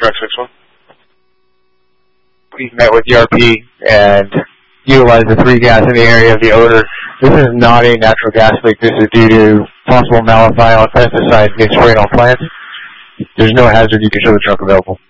Truck 6-1. We've met with ERP and utilized the 3 gas in the area of the odor. This is not a natural gas leak. This is due to possible malathion pesticides being sprayed on plants. There's no hazard. You can show the truck available.